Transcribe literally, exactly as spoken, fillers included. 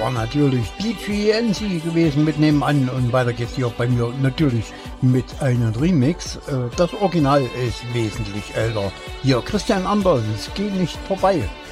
war natürlich D G N C gewesen mit Nebenan und weiter geht's hier bei mir natürlich mit einem Remix. Das Original ist wesentlich älter. Hier Christian Anders, es geht nicht vorbei.